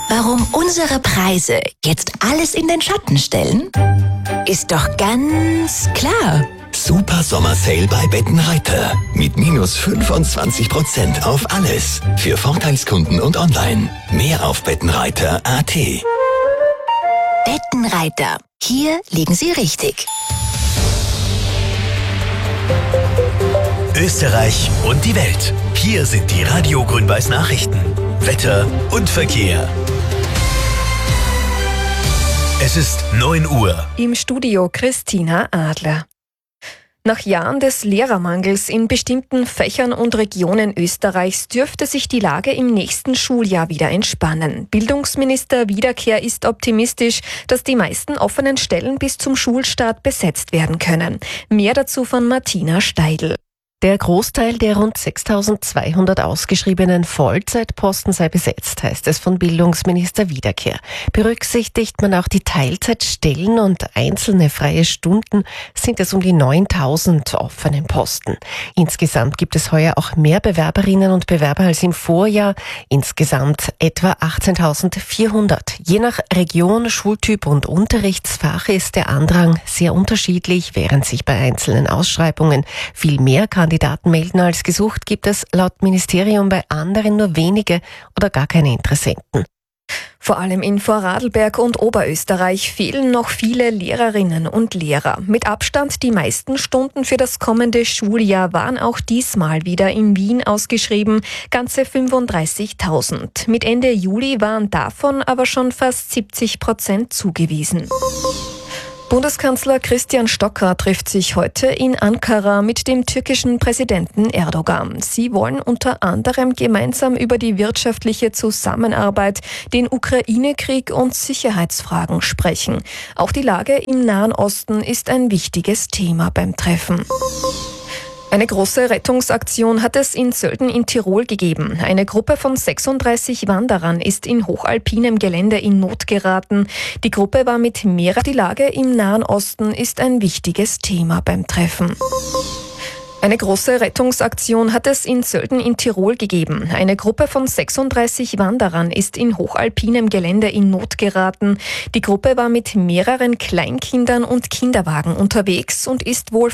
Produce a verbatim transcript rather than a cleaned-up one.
Warum unsere Preise jetzt alles in den Schatten stellen? Ist doch ganz klar. Super Sommersale bei Bettenreiter. Mit minus fünfundzwanzig Prozent auf alles. Für Vorteilskunden und online. Mehr auf bettenreiter punkt at. Bettenreiter. Hier liegen Sie richtig. Österreich und die Welt. Hier sind die Radio Grün-Weiß Nachrichten. Wetter und Verkehr. Es ist neun Uhr. Im Studio Christina Adler. Nach Jahren des Lehrermangels in bestimmten Fächern und Regionen Österreichs dürfte sich die Lage im nächsten Schuljahr wieder entspannen. Bildungsminister Wiederkehr ist optimistisch, dass die meisten offenen Stellen bis zum Schulstart besetzt werden können. Mehr dazu von Martina Steidl. Der Großteil der rund sechstausendzweihundert ausgeschriebenen Vollzeitposten sei besetzt, heißt es von Bildungsminister Wiederkehr. Berücksichtigt man auch die Teilzeitstellen und einzelne freie Stunden, sind es um die neuntausend offenen Posten. Insgesamt gibt es heuer auch mehr Bewerberinnen und Bewerber als im Vorjahr, insgesamt etwa achtzehntausendvierhundert. Je nach Region, Schultyp und Unterrichtsfach ist der Andrang sehr unterschiedlich, während sich bei einzelnen Ausschreibungen viel mehr kann Kandidaten melden als gesucht, gibt es laut Ministerium bei anderen nur wenige oder gar keine Interessenten. Vor allem in Vorarlberg und Oberösterreich fehlen noch viele Lehrerinnen und Lehrer. Mit Abstand die meisten Stunden für das kommende Schuljahr waren auch diesmal wieder in Wien ausgeschrieben, ganze fünfunddreißigtausend. Mit Ende Juli waren davon aber schon fast siebzig Prozent zugewiesen. Bundeskanzler Christian Stocker trifft sich heute in Ankara mit dem türkischen Präsidenten Erdogan. Sie wollen unter anderem gemeinsam über die wirtschaftliche Zusammenarbeit, den Ukraine-Krieg und Sicherheitsfragen sprechen. Auch die Lage im Nahen Osten ist ein wichtiges Thema beim Treffen. Eine große Rettungsaktion hat es in Sölden in Tirol gegeben. Eine Gruppe von sechsunddreißig Wanderern ist in hochalpinem Gelände in Not geraten. Die Gruppe war mit mehreren. Die Lage im Nahen Osten ist ein wichtiges Thema beim Treffen. Eine große Rettungsaktion hat es in Sölden in Tirol gegeben. Eine Gruppe von sechsunddreißig Wanderern ist in hochalpinem Gelände in Not geraten. Die Gruppe war mit mehreren Kleinkindern und Kinderwagen unterwegs und ist wohl